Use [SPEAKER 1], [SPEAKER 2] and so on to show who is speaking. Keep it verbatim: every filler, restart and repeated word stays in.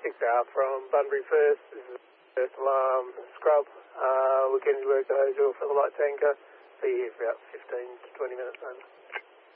[SPEAKER 1] six hour from Bunbury First. This is the first alarm scrub. Uh, we're getting to work the hose oil for the light tanker. Be here for about fifteen to twenty minutes. Over.